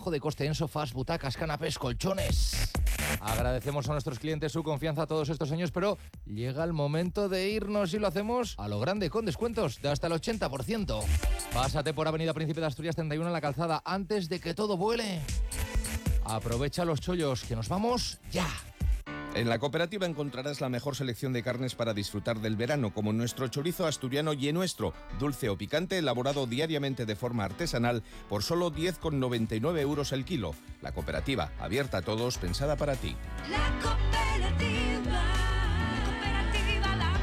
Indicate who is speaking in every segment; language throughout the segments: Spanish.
Speaker 1: bajo de coste en sofás, butacas, canapés, colchones. Agradecemos a nuestros clientes su confianza todos estos años, pero llega el momento de irnos y lo hacemos a lo grande, con descuentos de hasta el 80%. Pásate por Avenida Príncipe de Asturias 31 en la Calzada antes de que todo vuele. Aprovecha los chollos, que nos vamos ya.
Speaker 2: En la cooperativa encontrarás la mejor selección de carnes para disfrutar del verano, como nuestro chorizo asturiano Yenuestro, dulce o picante, elaborado diariamente de forma artesanal por solo 10,99 euros el kilo. La cooperativa, abierta a todos, pensada para ti.
Speaker 3: La cooperativa, la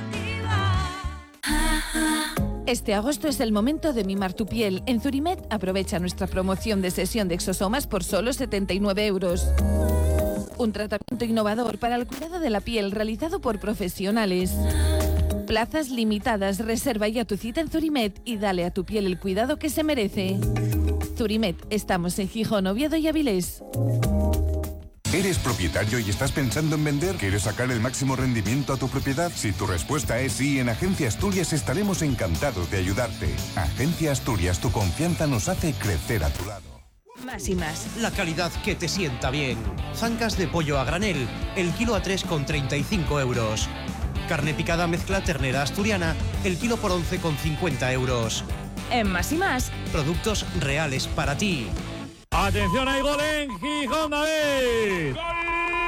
Speaker 3: cooperativa.
Speaker 4: Este agosto es el momento de mimar tu piel. En Zurimed aprovecha nuestra promoción de sesión de exosomas por solo 79 euros. Un tratamiento innovador para el cuidado de la piel realizado por profesionales. Plazas limitadas, reserva ya tu cita en Zurimed y dale a tu piel el cuidado que se merece. Zurimed, estamos en Gijón, Oviedo y Avilés.
Speaker 5: ¿Eres propietario y estás pensando en vender? ¿Quieres sacar el máximo rendimiento a tu propiedad? Si tu respuesta es sí, en Agencia Asturias estaremos encantados de ayudarte. Agencia Asturias, tu confianza nos hace crecer a tu lado.
Speaker 4: Más y más.
Speaker 6: La calidad que te sienta bien. Zancas de pollo a granel, el kilo a 3,35 euros. Carne picada mezcla ternera asturiana, el kilo por 11,50 euros.
Speaker 4: En Más y Más.
Speaker 6: Productos reales para ti.
Speaker 7: ¡Atención, hay gol en Gijón, David! ¡Gol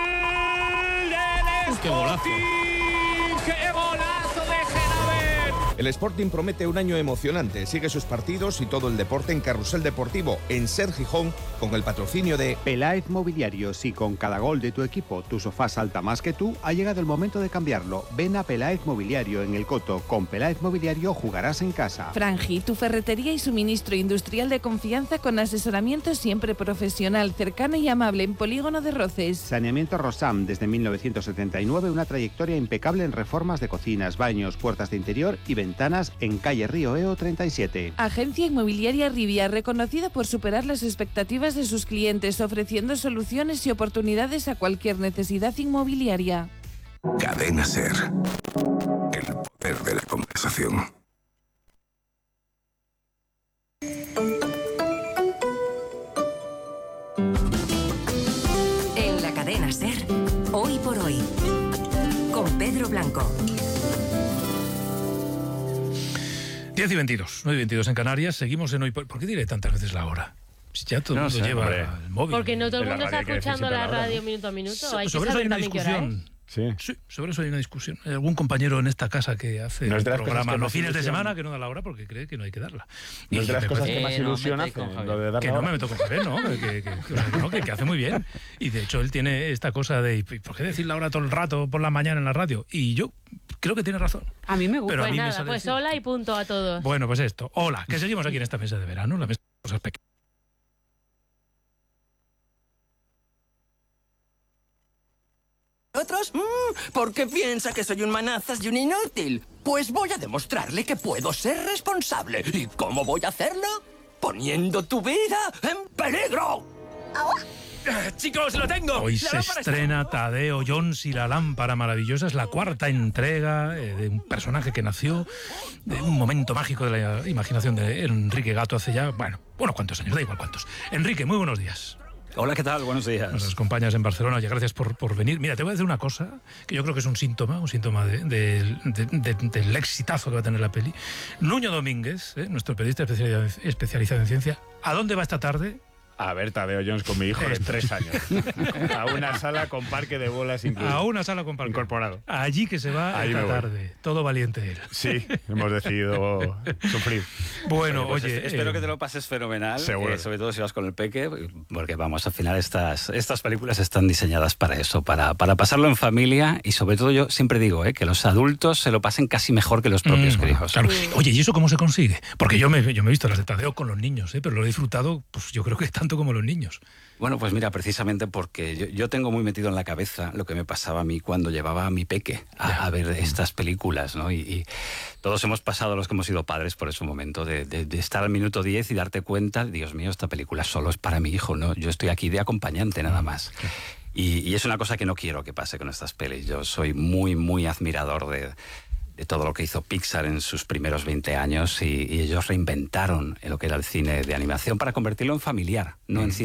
Speaker 7: del Sporting! ¡Qué golazo! ¡Qué golazo de Genavet!
Speaker 2: El Sporting promete un año emocionante. Sigue sus partidos y todo el deporte en Carrusel Deportivo, en Ser Gijón, con el patrocinio de
Speaker 8: Peláez Mobiliario. Si con cada gol de tu equipo tu sofá salta más que tú, ha llegado el momento de cambiarlo. Ven a Peláez Mobiliario en El Coto. Con Peláez Mobiliario jugarás en casa.
Speaker 4: Frangi, tu ferretería y suministro industrial de confianza con asesoramiento siempre profesional, cercano y amable en Polígono de Roces.
Speaker 8: Saneamiento Rosam, desde 1979, una trayectoria impecable en reformas de cocinas, baños, puertas de interior y ventanas en calle Río Eo 37.
Speaker 4: Agencia Inmobiliaria Rivia, reconocida por superar las expectativas de sus clientes, ofreciendo soluciones y oportunidades a cualquier necesidad inmobiliaria.
Speaker 5: Cadena Ser. El poder de la conversación.
Speaker 9: En la Cadena Ser, Hoy por Hoy, con Pedro Blanco.
Speaker 10: 10 y 22, 9 y 22 en Canarias. Seguimos en Hoy por... ¿Por qué diré tantas veces la hora? Si ya todo el mundo lleva el móvil.
Speaker 11: Porque no todo el mundo está escuchando la radio minuto a minuto. Hay
Speaker 10: sobre
Speaker 11: que
Speaker 10: eso hay
Speaker 11: saber
Speaker 10: una
Speaker 11: también qué hora
Speaker 10: discusión.
Speaker 11: es.
Speaker 10: Sí, sobre eso hay una discusión. Hay algún compañero en esta casa que hace el programa los fines de semana que no da la hora porque cree que no hay que darla.
Speaker 12: No es de las cosas que más ilusión hace, lo de dar
Speaker 10: que
Speaker 12: la
Speaker 10: no
Speaker 12: hora.
Speaker 10: me meto con Javier, ¿no? Que hace muy bien. Y de hecho él tiene esta cosa de ¿por qué decir la hora todo el rato por la mañana en la radio? Y yo creo que tiene razón.
Speaker 11: A mí me gusta.
Speaker 10: Pero a
Speaker 11: Pues
Speaker 10: mí me
Speaker 11: nada,
Speaker 10: sale
Speaker 11: pues
Speaker 10: decir.
Speaker 11: hola y punto a todos.
Speaker 10: Bueno, pues esto. Hola, que seguimos aquí en esta mesa de verano, la mesa de cosas pequeñas.
Speaker 13: ¿Otros? ¿Por qué piensa que soy un manazas y un inútil? Pues voy a demostrarle que puedo ser responsable. ¿Y cómo voy a hacerlo? ¡Poniendo tu vida en peligro!
Speaker 6: ¡Chicos, lo tengo!
Speaker 10: Hoy se estrena Tadeo Jones y la lámpara maravillosa. Es la cuarta entrega de un personaje que nació de un momento mágico de la imaginación de Enrique Gato hace ya, bueno, unos cuantos años, da igual cuántos. Enrique, muy buenos días.
Speaker 14: Hola, ¿qué tal? Buenos días.
Speaker 10: Nos acompañas en Barcelona. Oye, gracias por venir. Mira, te voy a decir una cosa que yo creo que es un síntoma del exitazo que va a tener la peli. Nuño Domínguez, nuestro periodista especializado en ciencia, ¿a dónde va esta tarde?
Speaker 12: A ver, Tadeo Jones con mi hijo de 3 años. A una sala con parque de bolas incluido.
Speaker 10: A una sala con parque.
Speaker 12: Incorporado.
Speaker 10: Allí que se va esta tarde. Todo valiente él.
Speaker 12: Sí, hemos decidido sufrir.
Speaker 14: Bueno, pues oye... espero que te lo pases fenomenal.
Speaker 12: Seguro.
Speaker 14: Sobre todo si vas con el peque, porque vamos, al final estas películas están diseñadas para eso, para pasarlo en familia y sobre todo yo siempre digo que los adultos se lo pasen casi mejor que los propios críos.
Speaker 10: Claro. Oye, ¿y eso cómo se consigue? Porque yo me he visto las de Tadeo con los niños, pero lo he disfrutado, pues yo creo que tanto como los niños.
Speaker 14: Bueno, pues mira, precisamente porque yo tengo muy metido en la cabeza lo que me pasaba a mí cuando llevaba a mi peque a ver estas películas, ¿no? Y todos hemos pasado, los que hemos sido padres, por ese momento de estar al minuto 10 y darte cuenta, Dios mío, esta película solo es para mi hijo, ¿no? Yo estoy aquí de acompañante nada más. Y es una cosa que no quiero que pase con estas pelis. Yo soy muy, muy admirador de todo lo que hizo Pixar en sus primeros 20 años y ellos reinventaron lo que era el cine de animación para convertirlo en familiar, no en cine